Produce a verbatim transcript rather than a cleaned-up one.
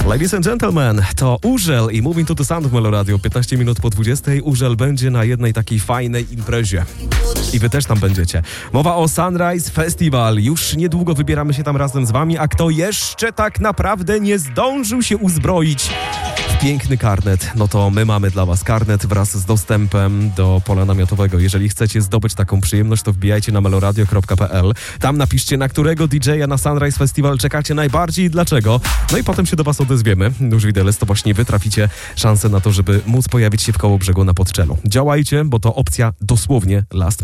Ladies and gentlemen, to Urzel i Moving to the Sound w Melo Radio. piętnaście minut po dwudziestej. Urzel będzie na jednej takiej fajnej imprezie. I wy też tam będziecie. Mowa o Sunrise Festival. Już niedługo wybieramy się tam razem z wami, a kto jeszcze tak naprawdę nie zdążył się uzbroić w piękny karnet, no to my mamy dla was karnet wraz z dostępem do pola namiotowego. Jeżeli chcecie zdobyć taką przyjemność, to wbijajcie na meloradio kropka p l. Tam napiszcie, na którego D J a na Sunrise Festival czekacie najbardziej i dlaczego. No i potem się do was odezwiemy. Już widelec, to właśnie wy traficie szansę na to, żeby móc pojawić się w Kołobrzegu na Podczelu. Działajcie, bo to opcja dosłownie last